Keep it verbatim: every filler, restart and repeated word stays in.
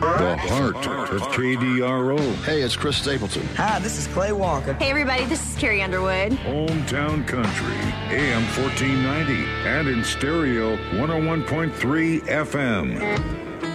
The heart of K D R O. Hey, it's Chris Stapleton. Hi, this is Clay Walker. Hey, everybody, this is Carrie Underwood. Hometown Country, A M fourteen ninety, and in stereo, one oh one point three F M.